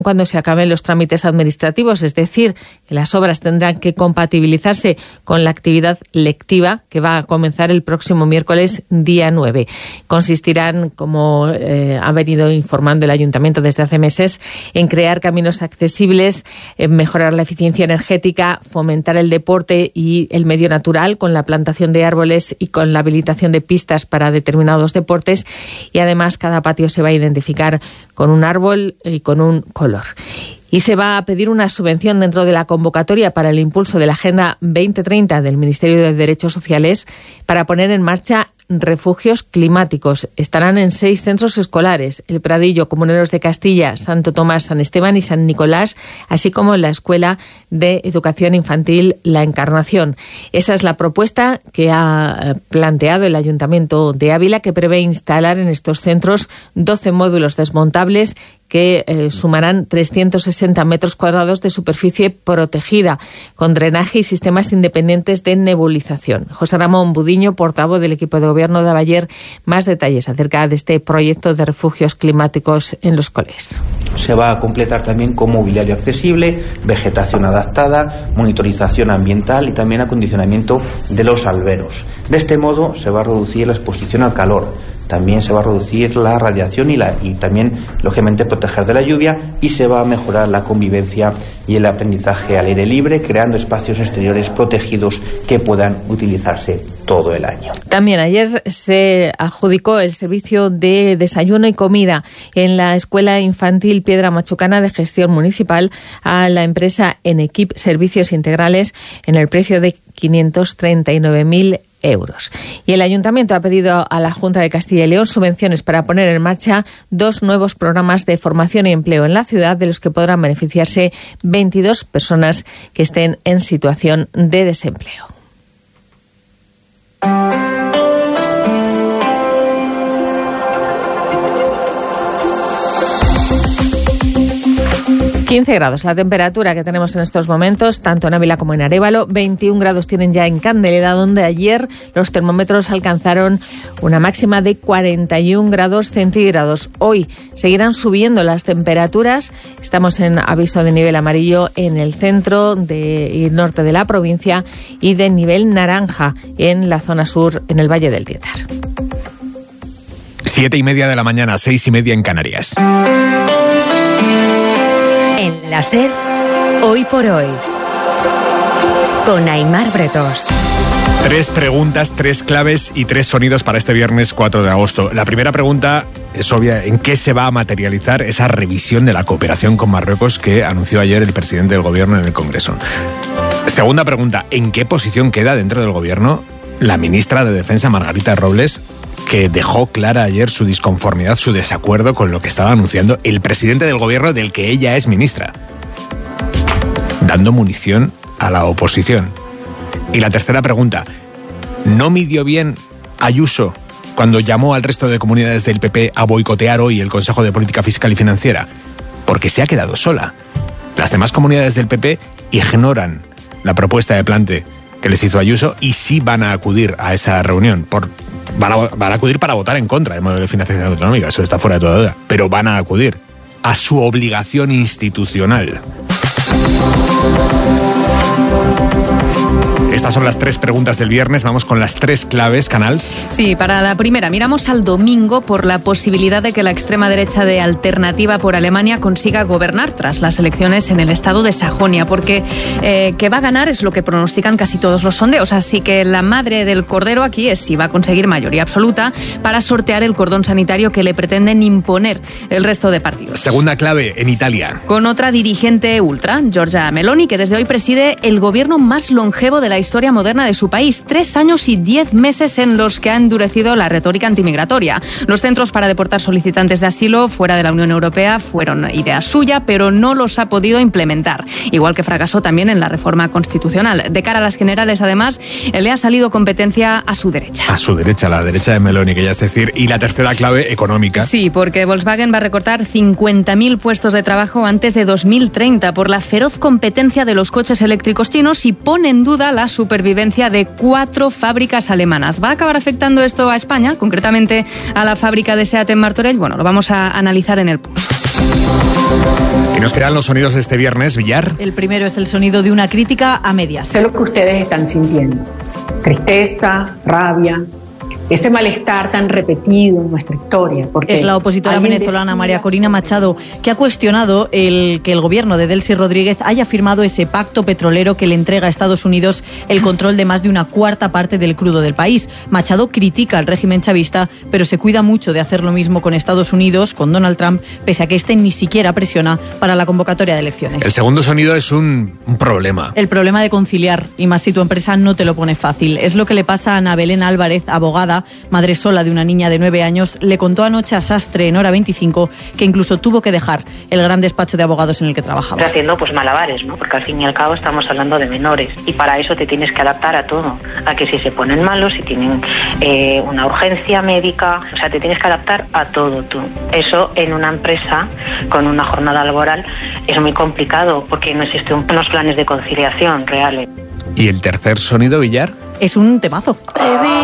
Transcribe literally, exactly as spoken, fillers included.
cuando se acaben los trámites administrativos, es decir, que las obras tendrán que compatibilizarse con la actividad lectiva que va a comenzar el próximo miércoles día nueve. Consistirán, como eh, ha venido informando el Ayuntamiento desde hace meses, en crear caminos accesibles, en mejorar la eficiencia energética, fomentar el deporte y el medio natural con la plantación de árboles y con la habilitación de pistas para determinados deportes, y además cada patio se va a identificar con un árbol y con un color. Y se va a pedir una subvención dentro de la convocatoria para el impulso de la Agenda veinte treinta del Ministerio de Derechos Sociales para poner en marcha refugios climáticos. Estarán en seis centros escolares: El Pradillo, Comuneros de Castilla, Santo Tomás, San Esteban y San Nicolás, así como la Escuela de Educación Infantil La Encarnación. Esa es la propuesta que ha planteado el Ayuntamiento de Ávila, que prevé instalar en estos centros doce módulos desmontables que eh, sumarán trescientos sesenta metros cuadrados de superficie protegida, con drenaje y sistemas independientes de nebulización. José Ramón Budiño, portavoz del equipo de gobierno de Avaller, más detalles acerca de este proyecto de refugios climáticos en los coles. Se va a completar también con mobiliario accesible, vegetación adaptada, monitorización ambiental y también acondicionamiento de los alberos. De este modo se va a reducir la exposición al calor. También se va a reducir la radiación y, la, y también, lógicamente, proteger de la lluvia, y se va a mejorar la convivencia y el aprendizaje al aire libre, creando espacios exteriores protegidos que puedan utilizarse todo el año. También ayer se adjudicó el servicio de desayuno y comida en la Escuela Infantil Piedra Machucana de gestión municipal a la empresa Enequip Servicios Integrales en el precio de quinientos treinta y nueve mil euros. Y el Ayuntamiento ha pedido a la Junta de Castilla y León subvenciones para poner en marcha dos nuevos programas de formación y empleo en la ciudad, de los que podrán beneficiarse veintidós personas que estén en situación de desempleo. quince grados la temperatura que tenemos en estos momentos, tanto en Ávila como en Arévalo. veintiún grados tienen ya en Candelera, donde ayer los termómetros alcanzaron una máxima de cuarenta y un grados centígrados. Hoy seguirán subiendo las temperaturas. Estamos en aviso de nivel amarillo en el centro de, y norte de la provincia, y de nivel naranja en la zona sur, en el Valle del Tietar. Siete y media de la mañana, seis y media en Canarias. En la SER, Hoy por Hoy, con Aimar Bretos. Tres preguntas, tres claves y tres sonidos para este viernes cuatro de agosto. La primera pregunta es obvia: ¿en qué se va a materializar esa revisión de la cooperación con Marruecos que anunció ayer el presidente del gobierno en el Congreso? Segunda pregunta: ¿en qué posición queda dentro del gobierno la ministra de Defensa, Margarita Robles, que dejó clara ayer su disconformidad, su desacuerdo con lo que estaba anunciando el presidente del gobierno del que ella es ministra, dando munición a la oposición? Y la tercera pregunta: ¿no midió bien Ayuso cuando llamó al resto de comunidades del P P a boicotear hoy el Consejo de Política Fiscal y Financiera? Porque se ha quedado sola. Las demás comunidades del P P ignoran la propuesta de plante que les hizo Ayuso y sí van a acudir a esa reunión. Por, van, a, van a acudir para votar en contra del modelo de financiación autonómica, eso está fuera de toda duda, pero van a acudir a su obligación institucional. Estas son las tres preguntas del viernes. Vamos con las tres claves, Canals. Sí, para la primera, miramos al domingo por la posibilidad de que la extrema derecha de Alternativa por Alemania consiga gobernar tras las elecciones en el estado de Sajonia, porque eh, que va a ganar es lo que pronostican casi todos los sondeos. Así que la madre del cordero aquí es si va a conseguir mayoría absoluta para sortear el cordón sanitario que le pretenden imponer el resto de partidos. Segunda clave, en Italia. Con otra dirigente ultra, Giorgia Meloni, que desde hoy preside el gobierno más longevo de la historia moderna de su país. Tres años y diez meses en los que ha endurecido la retórica antimigratoria. Los centros para deportar solicitantes de asilo fuera de la Unión Europea fueron idea suya, pero no los ha podido implementar. Igual que fracasó también en la reforma constitucional. De cara a las generales, además, le ha salido competencia a su derecha. A su derecha, la derecha de Meloni, que ya es decir. Y la tercera clave, económica. Sí, porque Volkswagen va a recortar cincuenta mil puestos de trabajo antes de dos mil treinta por la feroz competencia de los coches eléctricos chinos y pone en duda la supervivencia de cuatro fábricas alemanas. ¿Va a acabar afectando esto a España, concretamente a la fábrica de SEAT en Martorell? Bueno, lo vamos a analizar en el post. Y nos quedan los sonidos de este viernes, Villar. El primero es el sonido de una crítica a medias. Sé lo que ustedes están sintiendo. Tristeza, rabia, ese malestar tan repetido en nuestra historia. Porque es la opositora venezolana María Corina Machado, que ha cuestionado el que el gobierno de Delcy Rodríguez haya firmado ese pacto petrolero que le entrega a Estados Unidos el control de más de una cuarta parte del crudo del país. Machado critica al régimen chavista, pero se cuida mucho de hacer lo mismo con Estados Unidos, con Donald Trump, pese a que este ni siquiera presiona para la convocatoria de elecciones. El segundo sonido es un, un problema. El problema de conciliar, y más si tu empresa no te lo pone fácil. Es lo que le pasa a Ana Belén Álvarez, abogada, madre sola de una niña de nueve años, le contó anoche a Sastre en Hora veinticinco que incluso tuvo que dejar el gran despacho de abogados en el que trabajaba. Haciendo pues malabares, ¿no? Porque al fin y al cabo estamos hablando de menores y para eso te tienes que adaptar a todo, a que si se ponen malos, si tienen eh, una urgencia médica, o sea, te tienes que adaptar a todo tú. Eso en una empresa con una jornada laboral es muy complicado porque no existen unos planes de conciliación reales. ¿Y el tercer sonido, Villar? Es un temazo. Baby.